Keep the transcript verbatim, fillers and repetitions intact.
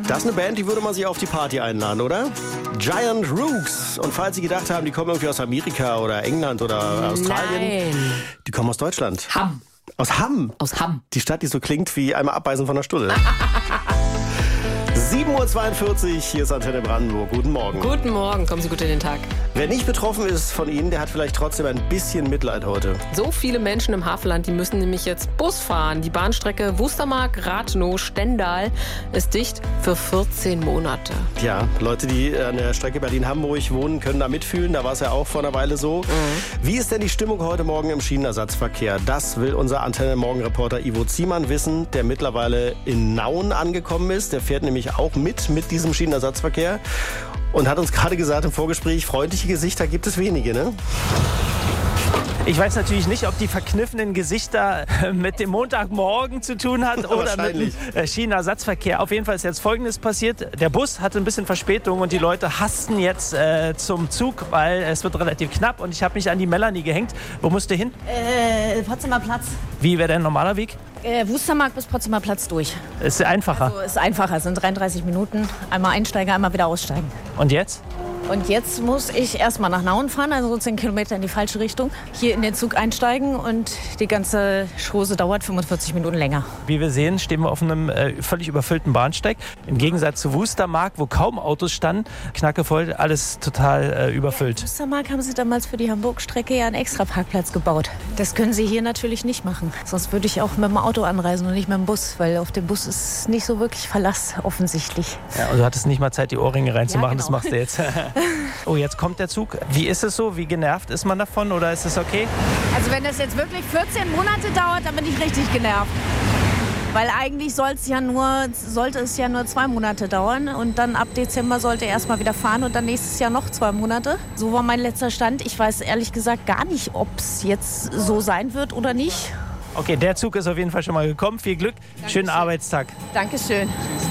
Das ist eine Band, die würde man sich auf die Party einladen, oder? Giant Rooks. Und falls Sie gedacht haben, die kommen irgendwie aus Amerika oder England oder Australien. Nein. Die kommen aus Deutschland. Hamm. Aus Hamm? Aus Hamm. Die Stadt, die so klingt wie einmal abbeißen von der Stulle. sieben Uhr zweiundvierzig, hier ist Antenne Brandenburg. Guten Morgen. Guten Morgen, kommen Sie gut in den Tag. Wer nicht betroffen ist von Ihnen, der hat vielleicht trotzdem ein bisschen Mitleid heute. So viele Menschen im Hafenland, die müssen nämlich jetzt Bus fahren. Die Bahnstrecke Wustermark-Rathenow-Stendal ist dicht für vierzehn Monate. Ja, Leute, die an der Strecke Berlin-Hamburg wohnen, können da mitfühlen. Da war es ja auch vor einer Weile so. Mhm. Wie ist denn die Stimmung heute Morgen im Schienenersatzverkehr? Das will unser Antenne-Morgen-Reporter Ivo Ziemann wissen, der mittlerweile in Nauen angekommen ist. Der fährt nämlich auch mit mit diesem Schienenersatzverkehr und hat uns gerade gesagt im Vorgespräch, freundliche Gesichter gibt es wenige, ne? Ich weiß natürlich nicht, ob die verkniffenen Gesichter mit dem Montagmorgen zu tun hat oder mit dem Schienenersatzverkehr. Auf jeden Fall ist jetzt Folgendes passiert. Der Bus hatte ein bisschen Verspätung und die Leute hasten jetzt äh, zum Zug, weil es wird relativ knapp. Und ich habe mich an die Melanie gehängt. Wo musst du hin? Äh, Potsdamer Platz. Wie wäre dein normaler Weg? Äh, Wustermark bis Potsdamer Platz durch. Ist einfacher. Also ist einfacher, es sind dreiunddreißig Minuten. Einmal einsteigen, einmal wieder aussteigen. Und jetzt? Und jetzt muss ich erstmal nach Nauen fahren, also so zehn Kilometer in die falsche Richtung. Hier in den Zug einsteigen und die ganze Chose dauert fünfundvierzig Minuten länger. Wie wir sehen, stehen wir auf einem äh, völlig überfüllten Bahnsteig. Im Gegensatz zu Wustermark, wo kaum Autos standen, knackevoll, alles total äh, überfüllt. In Wustermark haben sie damals für die Hamburg-Strecke ja einen extra Parkplatz gebaut. Das können sie hier natürlich nicht machen. Sonst würde ich auch mit dem Auto anreisen und nicht mit dem Bus, weil auf dem Bus ist nicht so wirklich Verlass offensichtlich. Ja, und du hattest nicht mal Zeit, die Ohrringe reinzumachen, Ja, genau. Das machst du jetzt. Oh, jetzt kommt der Zug. Wie ist es so? Wie genervt ist man davon oder ist es okay? Also wenn das jetzt wirklich vierzehn Monate dauert, dann bin ich richtig genervt. Weil eigentlich soll's ja nur, sollte es ja nur zwei Monate dauern und dann ab Dezember sollte er erstmal wieder fahren und dann nächstes Jahr noch zwei Monate. So war mein letzter Stand. Ich weiß ehrlich gesagt gar nicht, ob es jetzt so sein wird oder nicht. Okay, der Zug ist auf jeden Fall schon mal gekommen. Viel Glück. Dankeschön. Schönen Arbeitstag. Dankeschön.